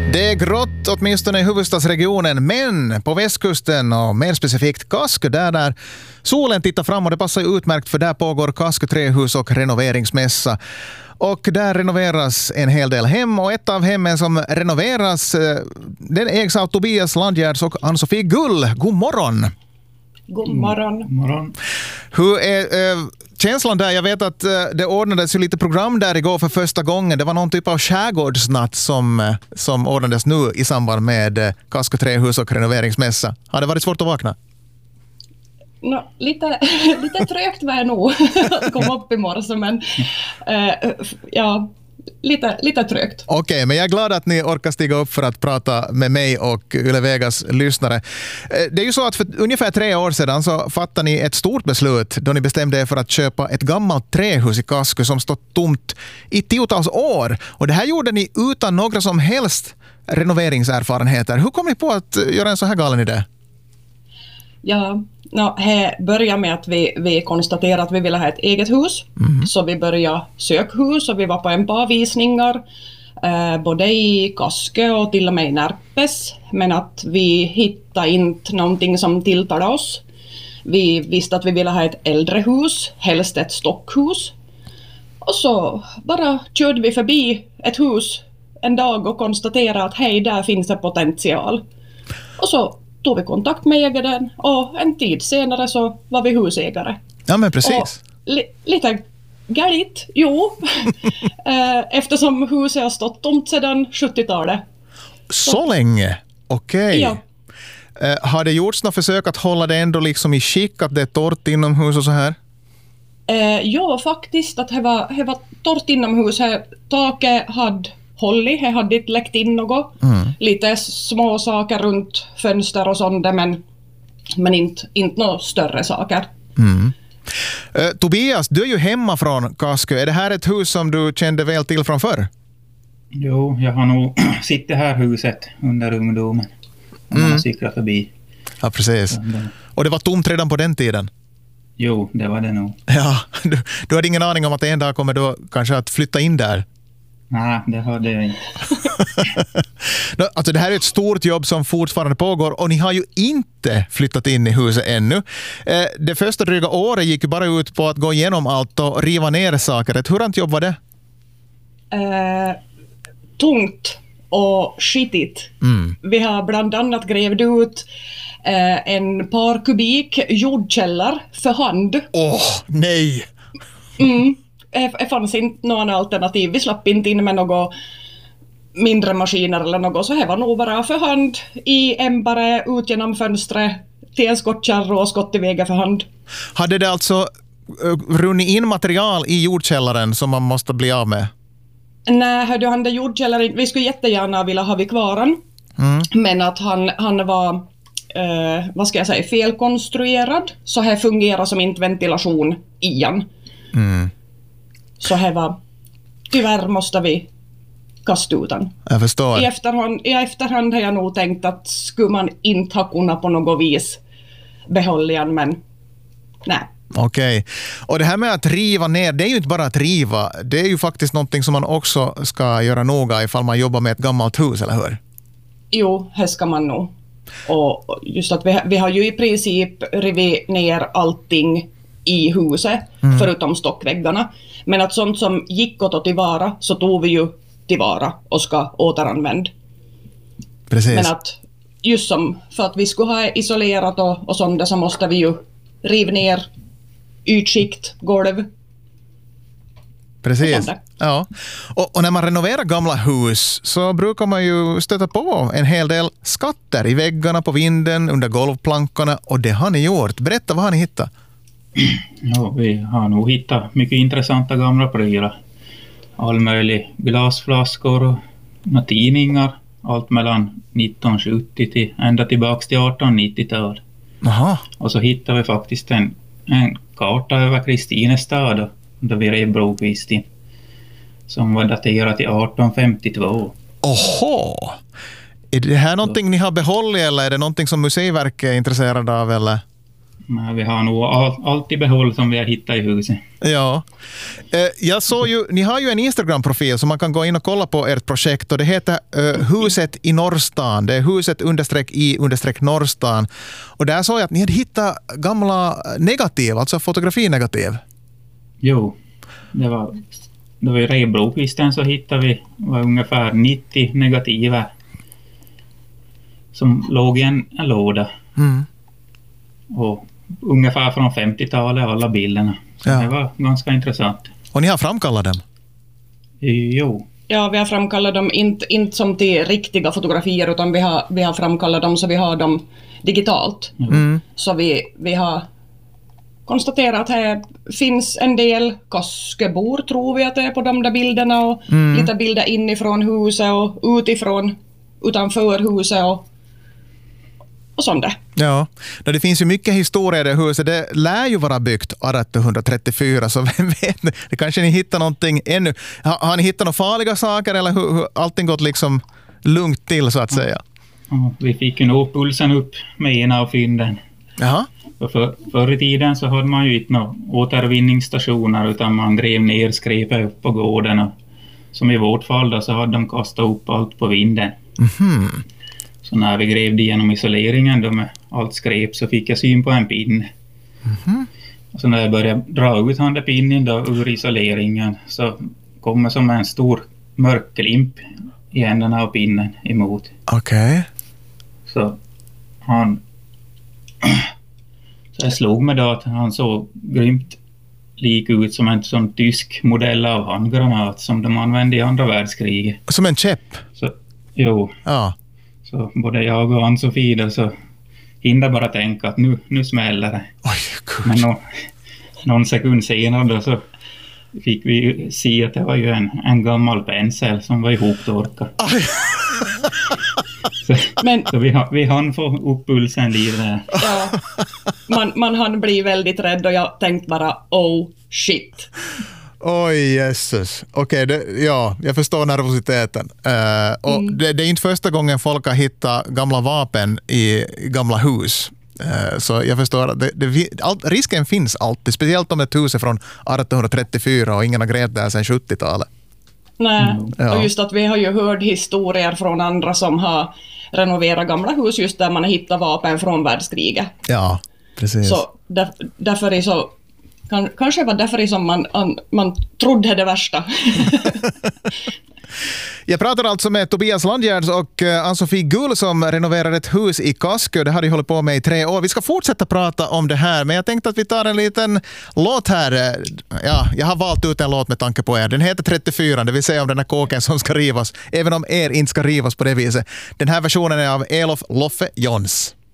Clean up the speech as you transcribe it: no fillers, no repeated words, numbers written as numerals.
Det är grått åtminstone i huvudstadsregionen, men på västkusten och mer specifikt Kaskö, där solen tittar fram och det passar ju utmärkt för där pågår Kaskö trähus och renoveringsmässa. Och där renoveras en hel del hem och ett av hemmen som renoveras den ägs av Tobias Landgärds och Ann-Sofie Gull. God morgon! God morgon. God morgon. Hur är känslan där? Jag vet att det ordnades ju lite program där igår för första gången. Det var någon typ av skärgårdsnatt som ordnades nu i samband med Kaskö trähus och renoveringsmässa. Har det varit svårt att vakna? Lite trögt var jag nog att komma upp i morse, men ja, lite trögt. Okej, men jag är glad att ni orkar stiga upp för att prata med mig och Yle Vegas lyssnare. Det är ju så att för ungefär 3 år sedan så fattade ni ett stort beslut då ni bestämde er för att köpa ett gammalt trähus i Kaskö som stått tomt i 10-tals år. Och det här gjorde ni utan några som helst renoveringserfarenheter. Hur kom ni på att göra en så här galen idé? Ja, det började med att vi konstaterade att vi ville ha ett eget hus. Så vi började söka hus och vi var på en par visningar både i Kaskö och till och med i Närpes. Men att vi hittade inte någonting som tilltalade oss. Vi visste att vi ville ha ett äldre hus, helst ett stockhus. Och så bara körde vi förbi ett hus en dag och konstaterade att hej, där finns det potential. Och så tog vi kontakt med ägaren och en tid senare så var vi husägare. Ja, men precis. Lite galet, jo. Eftersom huset har stått tomt sedan 70-talet. Så länge? Okej. Ja. Har det gjorts något försök att hålla det ändå liksom i skick, att det är torrt inomhus och så här? Ja, faktiskt att det var torrt inomhus. Taket hade hållit, det hade inte läckt in något. Lite små saker runt fönster och sånt, men inte några större saker. Tobias, du är ju hemma från Kaskö. Är det här ett hus som du kände väl till från förr? Jo, jag har nog sitt i här huset under ungdomen. Man har cyklat förbi. Ja, precis. Och det var tomt redan på den tiden? Jo, det var det nog. Ja, du hade ingen aning om att en dag kommer du kanske att flytta in där? Nej, det hade jag inte. Alltså det här är ett stort jobb som fortfarande pågår och ni har ju inte flyttat in i huset ännu. Det första dryga året gick ju bara ut på att gå igenom allt och riva ner saker. Ett hurdant jobb var det? Tungt och skitigt. Vi har bland annat grävt ut en par kubik jordkällar för hand. Nej! Det fanns inte någon alternativ. Vi slapp inte in med några mindre maskiner eller något, så det var nog bara för hand i ämbare, ut genom fönstret till en skottkärra och skott i vägen för hand. Hade det alltså runnit in material i jordkällaren som man måste bli av med? Nej, han hade jordkällaren. Vi skulle jättegärna vilja ha vid kvaran, men att han var vad ska jag säga, felkonstruerad, så här fungerar som inte ventilation igen. Så här var, tyvärr måste vi kasta ut den. Jag förstår. I efterhand har jag nog tänkt att skulle man inte ha kunnat på något vis behålla den, men nej. Okej. Och det här med att riva ner, det är ju inte bara att riva. Det är ju faktiskt någonting som man också ska göra noga ifall man jobbar med ett gammalt hus, eller hur? Jo, det ska man nog. Och just att vi har ju i princip rivit ner allting i huset, förutom stockväggarna. Men att sånt som gick att ta tillvara så tog vi ju tillvara och ska återanvända. Precis. Men att just som för att vi skulle ha isolerat och sånt där, så måste vi ju riva ner ytskikt, golv. Precis. Ja. Och när man renoverar gamla hus så brukar man ju stöta på en hel del skatter i väggarna, på vinden, under golvplankorna, och det har ni gjort. Berätta, vad har ni hittat? Ja, vi har nog hittat mycket intressanta gamla prylar. All möjlig glasflaskor och tidningar. Allt mellan 1970 till ända tillbaka till 1890-tal. Aha. Och så hittade vi faktiskt en karta över Kristinestad då vi rev brokvisten, som var daterad till 1852. Oho! Är det här någonting ni har behållit, eller är det någonting som Museiverket är intresserad av? Eller? Men vi har nog allt i behåll som vi har hittat i huset. Ja. Jag såg ju, ni har ju en Instagram-profil så man kan gå in och kolla på ert projekt och det heter Huset i Norrstan. Det är huset_i_Norrstan. Och där såg jag att ni hade hittat gamla negativ, alltså fotografinegativ. Jo, det var i Rebrokvisten så hittade vi ungefär 90 negativ som låg i en låda. Och ungefär från 50-talet alla bilderna. Så det var ganska intressant. Och ni har framkallat dem? Jo. Ja, vi har framkallat dem inte som till riktiga fotografier utan vi har framkallat dem så vi har dem digitalt. Så vi har konstaterat att här finns en del kaskebor tror vi att det är på de där bilderna och lite bilder inifrån huset och utanför huset och sånt där. Ja, det finns ju mycket historia i det huset. Det lär ju vara byggt 1834 så vem vet, det kanske ni hittar någonting ännu. Har ni hittat några farliga saker eller hur allting gått liksom lugnt till så att säga? Ja, vi fick ju nog pulsen upp med ena av fynden. Jaha. Förr i tiden så hade man ju inte några återvinningsstationer utan man drev ner skräpet upp på gården. Och, som i vårt fall då, så hade de kastat upp allt på vinden. Så när vi grävde igenom isoleringen då med allt skräp så fick jag syn på en pinne. Och så när jag började dra ut den där pinnen då ur isoleringen så kom det som en stor mörk glimp i ändarna av pinnen emot. Okej. Så jag slog mig då att han såg grymt lik ut som en sån tysk modell av handgranat som de använde i andra världskriget. Som en käpp? Så, jo. Ja. Så både jag och Ann-Sofie då så hinner bara tänka att nu smäller det. Oj, gud. Men någon sekund senare då så fick vi se att det var ju en gammal pensel som var ihoptorkad. Så vi hann få upp pulsen lite där. Ja, man hann bli väldigt rädd och jag tänkte bara oh shit. Oj, Jesus. Okej, jag förstår nervositeten. Och det är inte första gången folk har hittat gamla vapen i gamla hus. Så jag förstår att risken finns alltid, speciellt om ett hus är från 1834 och ingen har grävt där sedan 70-talet. Nej, och just att vi har ju hört historier från andra som har renoverat gamla hus just där man har hittat vapen från världskriget. Ja, precis. Så därför är så kanske var därför som man trodde det värsta. Jag pratar alltså med Tobias Landgärds och Ann-Sofie Gull som renoverar ett hus i Kaskö. Det har de hållit på med i 3 år. Vi ska fortsätta prata om det här, men jag tänkte att vi tar en liten låt här. Ja, jag har valt ut en låt med tanke på er. Den heter 34, det vill säga om den här kåken som ska rivas, även om er inte ska rivas på det viset. Den här versionen är av Elof Loffe Jons.